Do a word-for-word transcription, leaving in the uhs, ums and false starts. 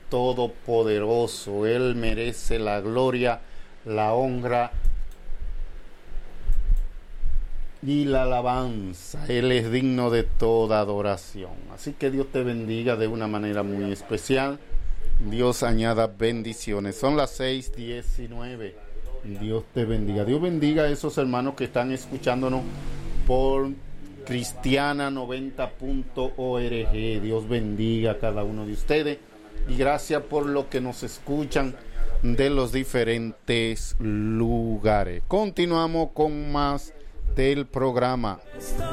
Todopoderoso. Él merece la gloria, la honra y la alabanza. Él es digno de toda adoración. Así que Dios te bendiga de una manera muy especial. Dios añada bendiciones. Son las seis diecinueve. Dios te bendiga. Dios bendiga a esos hermanos que están escuchándonos por cristiana noventa punto org. Dios bendiga a cada uno de ustedes. Y gracias por lo que nos escuchan de los diferentes lugares. Continuamos con más del programa.